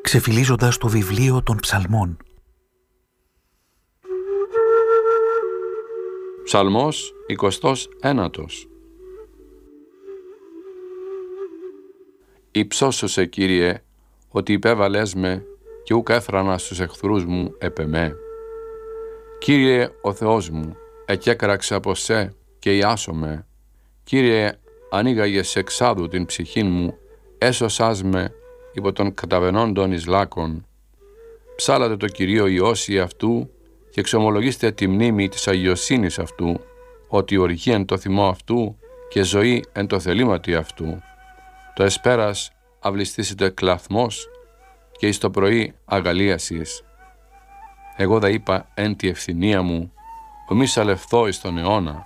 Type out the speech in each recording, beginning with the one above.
ξεφυλίζοντας το βιβλίο των ψαλμών. Ψαλμός 29. Υψώσωσε, Κύριε, ότι υπέβαλες με και ούκ έφρανα στους εχθρούς μου επ' εμέ. Κύριε ο Θεός μου, εκέκραξε από σε και ιάσομαι. Κύριε, ανοίγαγες εξάδου την ψυχήν μου, έσωσάς με υπό των καταβενόντων εις λάκων. Ψάλατε το Κυρίο η όσοι αυτού και εξομολογήστε τη μνήμη της αγιοσύνης αυτού, ότι οργή εν το θυμό αυτού και ζωή εν το θελήματι αυτού. Το εσπέρας αυλιστήσετε κλαθμός και εις το πρωί αγαλίασις. Εγώ δα είπα εν τη ευθυνία μου, ομί σαλευθώ εις τον αιώνα.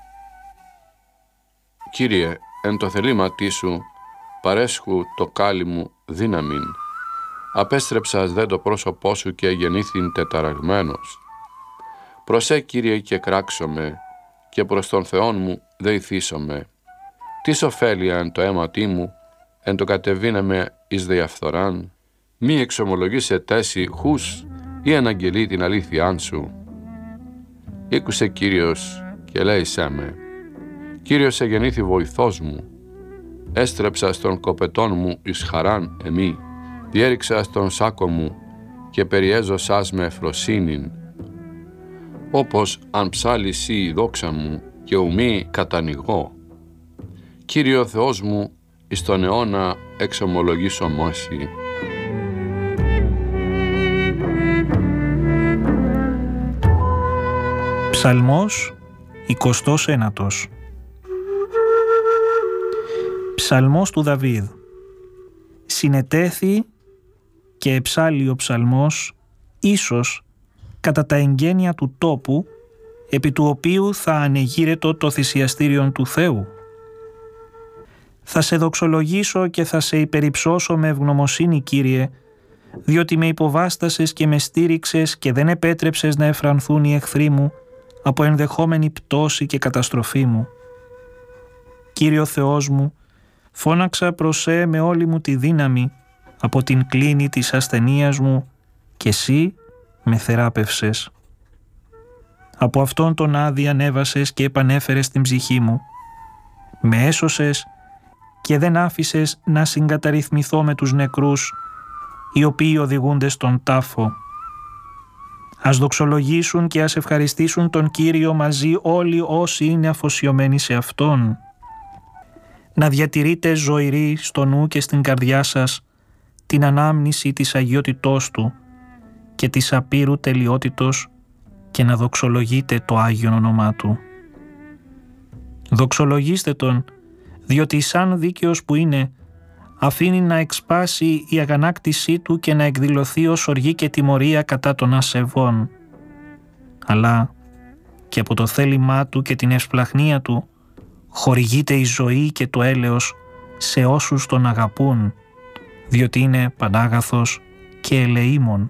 Κύριε, εν το θελήματί σου παρέσχου το κάλλι μου δύναμην. Απέστρεψας δε το πρόσωπό σου και γεννήθην τεταραγμένος. Προσέ, Κύριε, και κράξομαι, και προς τον Θεόν μου δεηθήσομαι. Τι ωφέλεια εν το αίματί μου, εν το κατεβήναμε εις διαφθοράν. Μη εξομολογήσε τέση χούς ή αναγγελεί την αλήθειάν σου. Ήκουσε, Κύριος, και λέησέ με. Κύριος εγεννήθη βοηθός μου. Έστρεψα στον κοπετόν μου εις χαράν εμή. Διέριξα στον σάκο μου και περιέζωσάς με εφροσύνην. Όπως αν ψάλεις η δόξα μου και ουμή κατανοιγώ. Κύριο Θεός μου, εις τον αιώνα εξομολογήσω μόση. Ψαλμός 29. Ψαλμός του Δαβίδ. Συνετέθη και εψάλλει ο ψαλμός ίσως κατά τα εγγένεια του τόπου επί του οποίου θα ανεγείρετο το θυσιαστήριον του Θεού. Θα σε δοξολογήσω και θα σε υπερυψώσω με ευγνωμοσύνη, Κύριε, διότι με υποβάστασες και με στήριξες και δεν επέτρεψες να εφρανθούν οι εχθροί μου από ενδεχόμενη πτώση και καταστροφή μου. Κύριο Θεός μου, φώναξα προς σε με όλη μου τη δύναμη από την κλίνη της ασθενείας μου και εσύ με θεράπευσες. Από αυτόν τον άδει ανέβασες και επανέφερες την ψυχή μου. Με έσωσες και δεν άφησες να συγκαταρρυθμηθώ με τους νεκρούς, οι οποίοι οδηγούνται στον τάφο. Ας δοξολογήσουν και ας ευχαριστήσουν τον Κύριο μαζί όλοι όσοι είναι αφοσιωμένοι σε Αυτόν. Να διατηρείτε ζωηρή στο νου και στην καρδιά σας την ανάμνηση της αγιότητός Του και της απείρου τελειότητος και να δοξολογείτε το Άγιον όνομά Του. Δοξολογήστε Τον, διότι σαν δίκαιος που είναι, αφήνει να εξπάσει η αγανάκτησή Του και να εκδηλωθεί ως οργή και τιμωρία κατά των ασεβών. Αλλά και από το θέλημά Του και την ευσπλαχνία Του χορηγείται η ζωή και το έλεος σε όσους Τον αγαπούν, διότι είναι πανάγαθος και ελεήμων.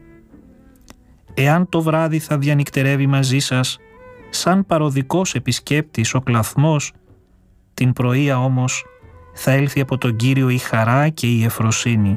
Εάν το βράδυ θα διανυκτερεύει μαζί σας, σαν παροδικός επισκέπτης ο κλαθμός, την πρωία όμως θα έλθει από τον Κύριο η χαρά και η ευφροσύνη.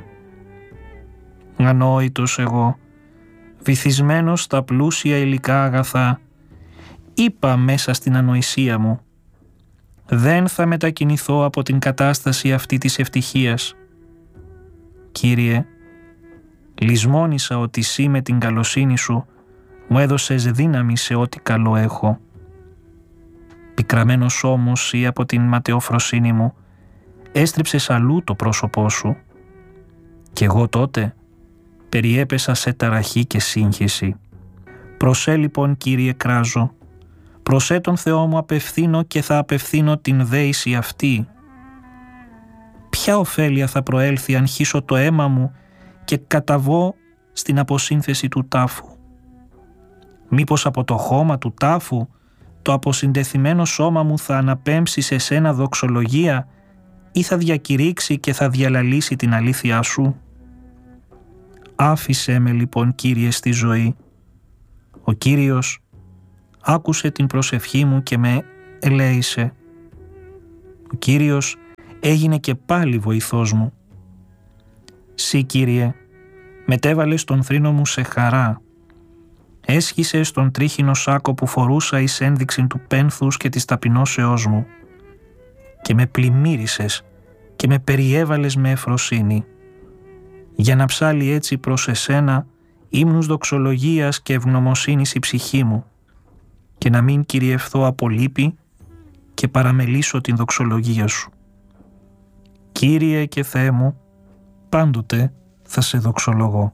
Ανόητος εγώ, βυθισμένος στα πλούσια υλικά αγαθά, είπα μέσα στην ανοησία μου, δεν θα μετακινηθώ από την κατάσταση αυτή της ευτυχίας. Κύριε, λησμόνησα ότι εσύ με την καλοσύνη σου μου έδωσες δύναμη σε ό,τι καλό έχω. Πικραμένος όμως ή από την ματαιοφροσύνη μου έστριψες αλλού το πρόσωπό σου. Κι εγώ τότε περιέπεσα σε ταραχή και σύγχυση. Προσέ λοιπόν, Κύριε, κράζω, προσέ τον Θεό μου απευθύνω και θα απευθύνω την δέηση αυτή. Ποια ωφέλεια θα προέλθει αν χύσω το αίμα μου και καταβώ στην αποσύνθεση του τάφου? Μήπως από το χώμα του τάφου το αποσυντεθειμένο σώμα μου θα αναπέμψει σε σένα δοξολογία ή θα διακηρύξει και θα διαλαλήσει την αλήθειά σου? Άφησέ με λοιπόν, Κύριε, στη ζωή. Ο Κύριος άκουσε την προσευχή μου και με ελέησε. Ο Κύριος έγινε και πάλι βοηθός μου. Συ, Κύριε, μετέβαλες τον θρήνο μου σε χαρά. Έσχισες τον τρίχινο σάκο που φορούσα εις ένδειξη του πένθους και της ταπεινώσεώς μου και με πλημμύρισες και με περιέβαλες με ευφροσύνη για να ψάλει έτσι προς εσένα ύμνους δοξολογίας και ευγνωμοσύνης η ψυχή μου και να μην κυριευθώ από λύπη και παραμελήσω την δοξολογία σου. Κύριε και Θεέ μου, πάντοτε θα σε δοξολογώ.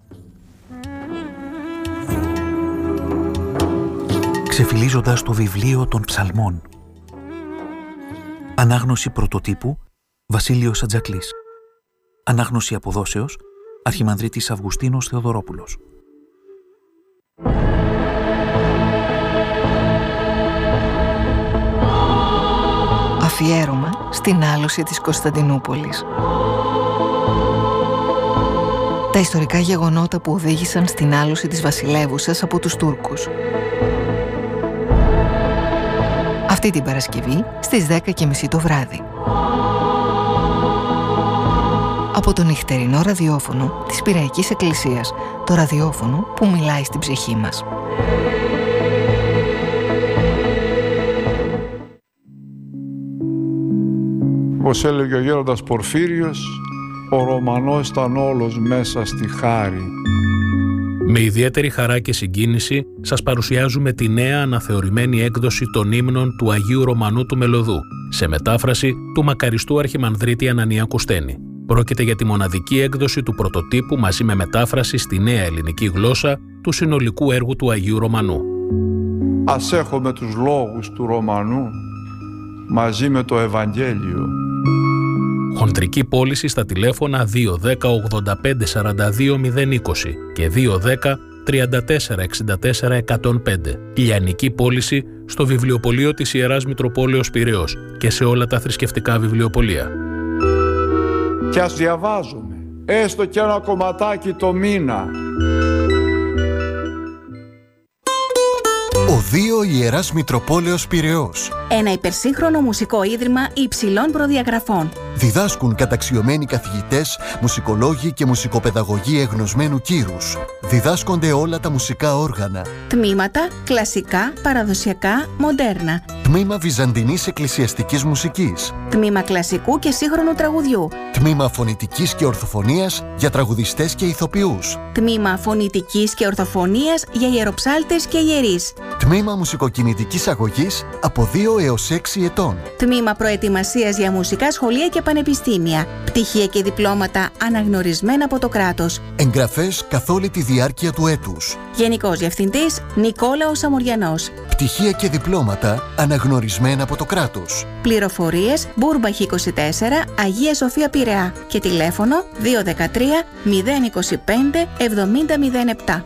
Ξεφυλίζοντας το βιβλίο των ψαλμών. Ανάγνωση πρωτοτύπου Βασίλειος Ατζακλής. Ανάγνωση αποδόσεως Αρχιμανδρίτης Αυγουστίνος Θεοδωρόπουλος. Αφιέρωμα στην άλωση της Κωνσταντινούπολης. Τα ιστορικά γεγονότα που οδήγησαν στην άλωση της βασιλεύουσας από τους Τούρκους. Αυτή την Παρασκευή στις 10:30 το βράδυ. Από το νυχτερινό ραδιόφωνο της Πειραϊκής Εκκλησίας, το ραδιόφωνο που μιλάει στην ψυχή μας. Όπως έλεγε ο γέροντας Πορφύριος, ο Ρωμανός ήταν όλος μέσα στη χάρη. Με ιδιαίτερη χαρά και συγκίνηση σας παρουσιάζουμε τη νέα αναθεωρημένη έκδοση των ύμνων του Αγίου Ρωμανού του Μελωδού, σε μετάφραση του μακαριστού Αρχιμανδρίτη Ανανία Κουστένη. Πρόκειται για τη μοναδική έκδοση του πρωτοτύπου μαζί με μετάφραση στη νέα ελληνική γλώσσα του συνολικού έργου του Αγίου Ρωμανού. Ας έχουμε τους λόγους του Ρωμανού μαζί με το Ευαγγέλιο. Χοντρική πώληση στα τηλέφωνα 210 85 42 020 και 210 34 64 105. Λιανική πώληση στο βιβλιοπωλείο της Ιεράς Μητροπόλεως Πειραιώς και σε όλα τα θρησκευτικά βιβλιοπωλεία. Και ας διαβάζουμε, έστω και ένα κομματάκι το μήνα. Οδείο Ιεράς Μητροπόλεως Πειραιώς. Ένα υπερσύγχρονο μουσικό ίδρυμα υψηλών προδιαγραφών. Διδάσκουν καταξιωμένοι καθηγητές, μουσικολόγοι και μουσικοπαιδαγωγοί εγνωσμένου κύρους. Διδάσκονται όλα τα μουσικά όργανα. Τμήματα, κλασικά, παραδοσιακά, μοντέρνα. Τμήμα βυζαντινής εκκλησιαστικής μουσικής. Τμήμα κλασικού και σύγχρονου τραγουδιού. Τμήμα φωνητικής και ορθοφωνίας για τραγουδιστές και ηθοποιούς. Τμήμα φωνητικής και ορθοφωνίας για ιεροψάλτες και ιερείς. Τμήμα μουσικοκινητικής αγωγής από 2 έως 6 ετών. Τμήμα προετοιμασίας για μουσικά σχολεία και πανεπιστήμια. Πτυχία και διπλώματα αναγνωρισμένα από το κράτος. Εγγραφές καθ' όλη τη διάρκεια του έτους. Γενικός Διευθυντής Νικόλαος Αμοριανός. Πτυχία και διπλώματα αναγνωρισμένα από το κράτος. Πληροφορίες Μπούρμπαχ 24, Αγία Σοφία Πειραιά και τηλέφωνο 213 025 7007.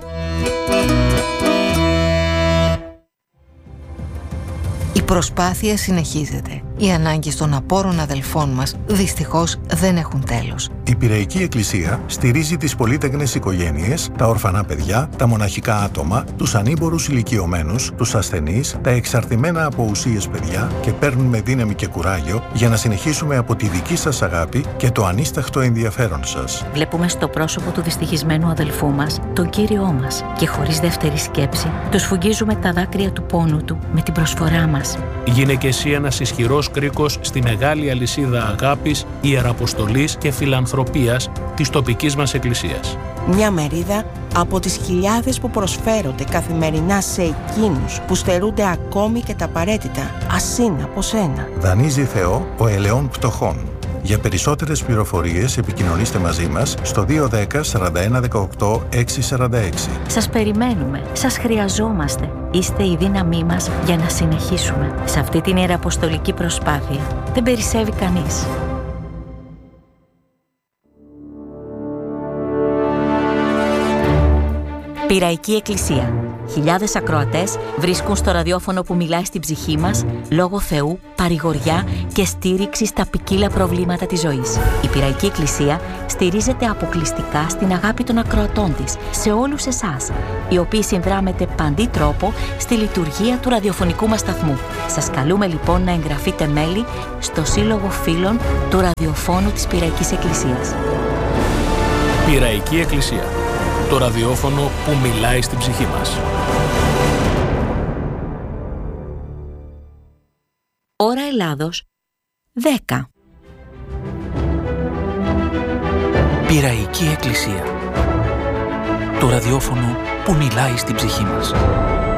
Η προσπάθεια συνεχίζεται. Οι ανάγκες των απόρων αδελφών μας δυστυχώς δεν έχουν τέλος. Η Πειραϊκή Εκκλησία στηρίζει τις πολύτεκνες οικογένειες, τα ορφανά παιδιά, τα μοναχικά άτομα, τους ανήμπορους ηλικιωμένους, τους ασθενείς, τα εξαρτημένα από ουσίες παιδιά και παίρνουμε δύναμη και κουράγιο για να συνεχίσουμε από τη δική σας αγάπη και το ανίσταχτο ενδιαφέρον σας. Βλέπουμε στο πρόσωπο του δυστυχισμένου αδελφού μας τον Κύριό μας και χωρίς δεύτερη σκέψη του σφουγγίζουμε τα δάκρυα του πόνου του με την προσφορά μας. Γίνε και εσύ ένας ισχυρός κρίκος στη μεγάλη αλυσίδα αγάπης, ιεραποστολής και φιλανθρωπίας της τοπικής μας εκκλησίας. Μια μερίδα από τις χιλιάδες που προσφέρονται καθημερινά σε εκείνους που στερούνται ακόμη και τα απαραίτητα, ασύν από σένα. Δανείζει Θεό ο ελαιών πτωχών. Για περισσότερες πληροφορίες επικοινωνήστε μαζί μας στο 210 41 18 646. Σας περιμένουμε, σας χρειαζόμαστε. Είστε η δύναμή μας για να συνεχίσουμε. Σε αυτή την ιεραποστολική προσπάθεια δεν περισσεύει κανείς. Πειραϊκή Εκκλησία. Χιλιάδες ακροατές βρίσκουν στο ραδιόφωνο που μιλάει στην ψυχή μας λόγο Θεού, παρηγοριά και στήριξη στα ποικίλα προβλήματα της ζωής. Η Πειραϊκή Εκκλησία στηρίζεται αποκλειστικά στην αγάπη των ακροατών της, σε όλους εσάς, οι οποίοι συνδράμετε παντή τρόπο στη λειτουργία του ραδιοφωνικού μας σταθμού. Σας καλούμε λοιπόν να εγγραφείτε μέλη στο Σύλλογο Φίλων του Ραδιοφώνου της Πειραϊκής Εκκλησίας. Πειραϊκή Εκκλησία. Το ραδιόφωνο που μιλάει στην ψυχή μας. Ώρα Ελλάδος 10. Πειραϊκή Εκκλησία. Το ραδιόφωνο που μιλάει στην ψυχή μας.